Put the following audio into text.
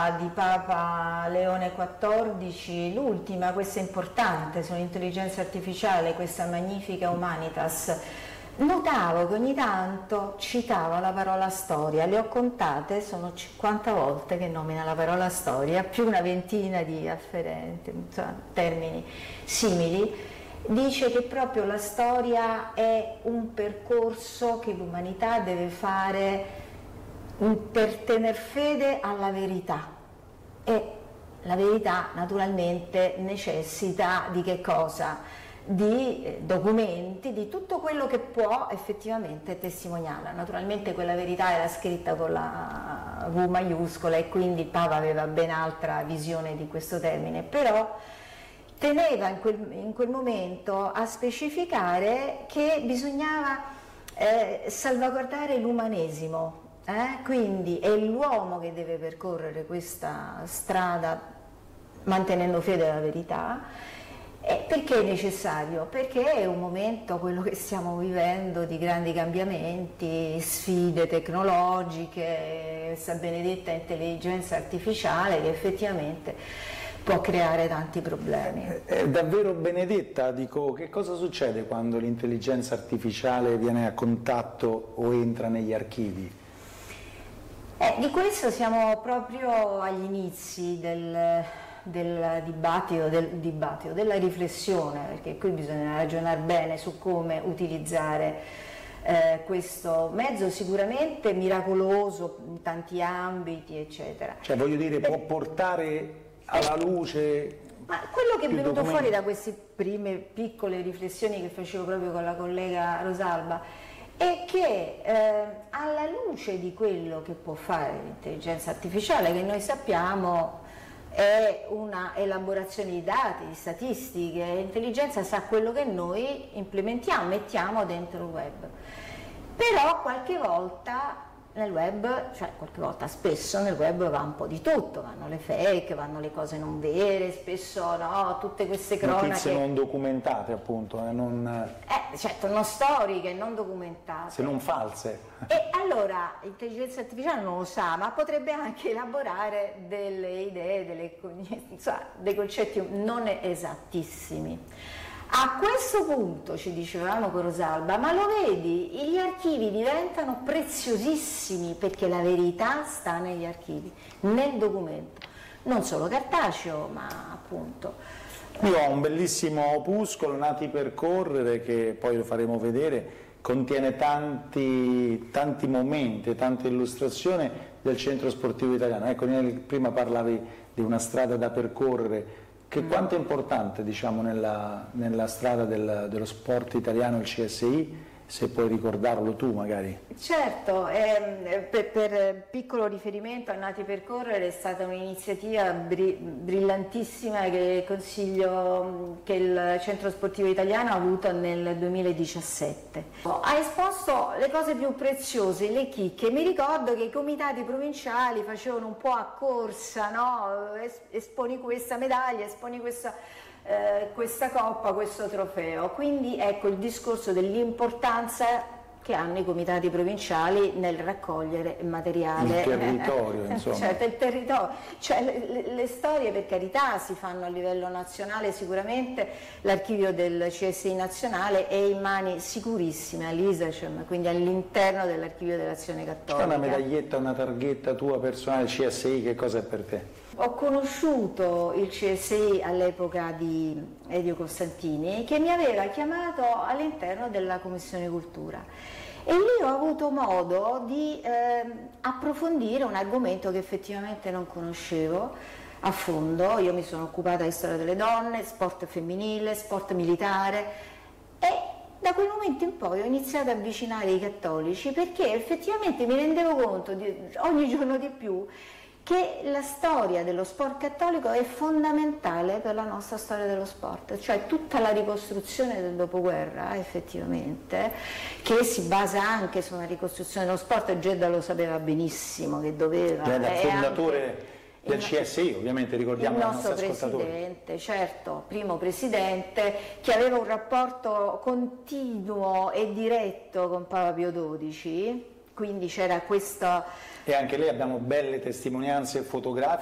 di Papa Leone XIV, l'ultima, questa importante sull'intelligenza artificiale, questa Magnifica Humanitas, notavo che ogni tanto citava la parola storia, le ho contate, sono 50 volte che nomina la parola storia, più una ventina di afferenti, insomma, termini simili. Dice che proprio la storia è un percorso che l'umanità deve fare per tener fede alla verità, e la verità naturalmente necessita di che cosa? Di documenti, di tutto quello che può effettivamente testimoniarla. Naturalmente quella verità era scritta con la V maiuscola e quindi il Papa aveva ben altra visione di questo termine, però teneva in quel momento a specificare che bisognava salvaguardare l'umanesimo. Quindi è l'uomo che deve percorrere questa strada mantenendo fede alla verità. Perché è necessario? Perché è un momento, quello che stiamo vivendo, di grandi cambiamenti, sfide tecnologiche, questa benedetta intelligenza artificiale che effettivamente può creare tanti problemi. È davvero benedetta, dico, che cosa succede quando l'intelligenza artificiale viene a contatto o entra negli archivi? Di questo siamo proprio agli inizi del dibattito, della riflessione, perché qui bisogna ragionare bene su come utilizzare questo mezzo sicuramente miracoloso in tanti ambiti, eccetera. Cioè, voglio dire, può portare alla luce... Ma quello che è venuto fuori da queste prime piccole riflessioni che facevo proprio con la collega Rosalba è che alla luce di quello che può fare l'intelligenza artificiale, che noi sappiamo è una elaborazione di dati, di statistiche, l'intelligenza sa quello che noi implementiamo, mettiamo dentro il web, però qualche volta nel web, cioè qualche volta, spesso nel web va un po' di tutto, vanno le fake, vanno le cose non vere, spesso no, tutte queste cronache... Notizie non documentate appunto, certo, non storiche, non documentate. Se non false. E allora l'intelligenza artificiale non lo sa, ma potrebbe anche elaborare delle idee, dei concetti non esattissimi. A questo punto, ci dicevamo con Rosalba, ma lo vedi, gli archivi diventano preziosissimi perché la verità sta negli archivi, nel documento, non solo cartaceo, ma appunto... Io ho un bellissimo opuscolo, Nati per correre, che poi lo faremo vedere, contiene tanti momenti, tante illustrazioni del centro sportivo italiano. Ecco, prima parlavi di una strada da percorrere. Quanto è importante, diciamo, nella strada dello sport italiano il CSI, se puoi ricordarlo tu magari? Certo, per piccolo riferimento a Nati per correre è stata un'iniziativa brillantissima che consiglio che il Centro Sportivo Italiano ha avuto nel 2017. Ha esposto le cose più preziose, le chicche. Mi ricordo che i comitati provinciali facevano un po' a corsa, no? Esponi questa medaglia, esponi questa coppa, questo trofeo, quindi ecco il discorso dell'importanza che hanno i comitati provinciali nel raccogliere materiale. Il territorio, insomma. Certo, il territorio, cioè le storie per carità si fanno a livello nazionale, sicuramente l'archivio del CSI nazionale è in mani sicurissime all'ISACEM, quindi all'interno dell'archivio dell'Azione Cattolica. C'è una medaglietta, una targhetta tua personale CSI, che cosa è per te? Ho conosciuto il CSI all'epoca di Elio Costantini, che mi aveva chiamato all'interno della Commissione Cultura e lì ho avuto modo di approfondire un argomento che effettivamente non conoscevo a fondo. Io mi sono occupata di storia delle donne, sport femminile, sport militare e da quel momento in poi ho iniziato ad avvicinare i cattolici perché effettivamente mi rendevo conto ogni giorno di più che la storia dello sport cattolico è fondamentale per la nostra storia dello sport, cioè tutta la ricostruzione del dopoguerra effettivamente, che si basa anche su una ricostruzione dello sport. Gedda lo sapeva benissimo che doveva. Gedda, fondatore del CSI, ovviamente ricordiamo il ai nostro nostri ascoltatori. presidente, certo, primo presidente, che aveva un rapporto continuo e diretto con Papa Pio XII, quindi c'era questo... E anche lì abbiamo belle testimonianze fotografiche